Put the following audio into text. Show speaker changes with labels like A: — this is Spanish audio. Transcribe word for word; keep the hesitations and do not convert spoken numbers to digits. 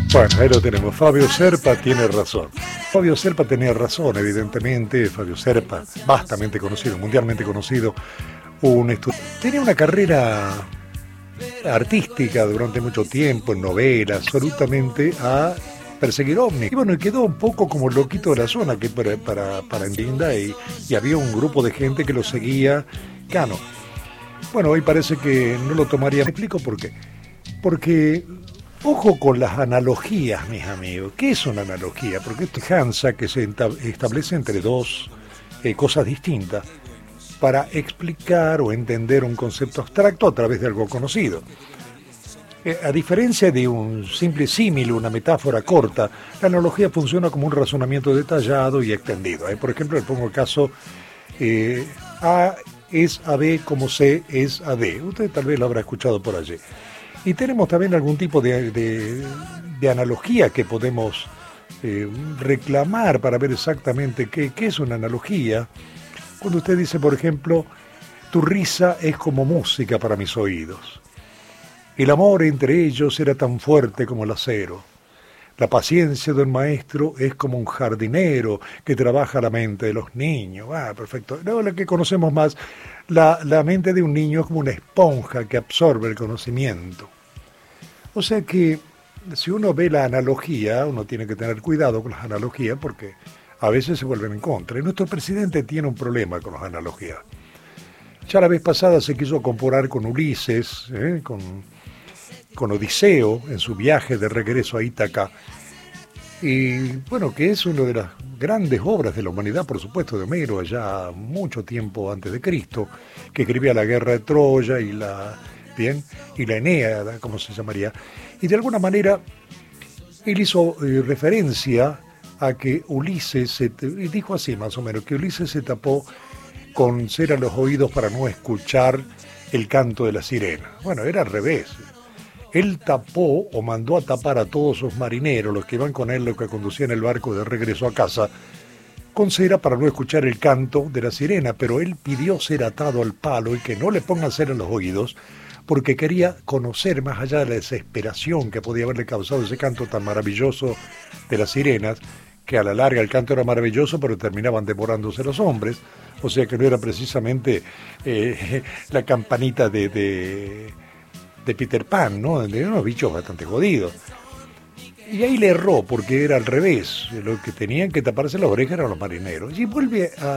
A: Bueno, ahí lo tenemos. Fabio Serpa tiene razón. Fabio Serpa tenía razón, evidentemente. Fabio Serpa, vastamente conocido, mundialmente conocido, un estu- tenía una carrera artística durante mucho tiempo, en novelas, absolutamente a perseguir ovnis. Y bueno, y quedó un poco como el loquito de la zona, que para, para, para Endinda, y, y había un grupo de gente que lo seguía. Cano. Bueno, hoy parece que no lo tomaría. Me explico por qué. Porque, ojo con las analogías, mis amigos. ¿Qué es una analogía? Porque esto es semejanza que se establece entre dos eh, cosas distintas para explicar o entender un concepto abstracto a través de algo conocido. Eh, a diferencia de un simple símil, una metáfora corta, la analogía funciona como un razonamiento detallado y extendido. ¿eh? Por ejemplo, le pongo el caso eh, A es a B como C es a D. Usted tal vez lo habrá escuchado por allí. Y tenemos también algún tipo de, de, de analogía que podemos eh, reclamar para ver exactamente qué, qué es una analogía. Cuando usted dice, por ejemplo, tu risa es como música para mis oídos. El amor entre ellos era tan fuerte como el acero. La paciencia de un maestro es como un jardinero que trabaja la mente de los niños. Ah, perfecto. No, lo que conocemos más, la, la mente de un niño es como una esponja que absorbe el conocimiento. O sea que si uno ve la analogía, uno tiene que tener cuidado con las analogías porque a veces se vuelven en contra. Y nuestro presidente tiene un problema con las analogías. Ya la vez pasada se quiso comparar con Ulises, ¿eh? con, con Odiseo en su viaje de regreso a Ítaca. Y bueno, que es una de las grandes obras de la humanidad, por supuesto, de Homero, allá mucho tiempo antes de Cristo, que escribía la guerra de Troya y la, bien, y la Eneada, como se llamaría. Y de alguna manera él hizo eh, referencia a que Ulises, se, y dijo así más o menos, que Ulises se tapó con cera los oídos para no escuchar el canto de la sirena. Bueno, era al revés. Él tapó o mandó a tapar a todos sus marineros, los que iban con él, los que conducían el barco de regreso a casa, con cera para no escuchar el canto de la sirena, pero él pidió ser atado al palo y que no le pongan cera en los oídos, porque quería conocer más allá de la desesperación que podía haberle causado ese canto tan maravilloso de las sirenas, que a la larga el canto era maravilloso, pero terminaban devorándose los hombres, o sea que no era precisamente eh, la campanita de... de de Peter Pan, ¿no? De unos bichos bastante jodidos. Y ahí le erró, porque era al revés. Lo que tenían que taparse las orejas eran los marineros. Y vuelve a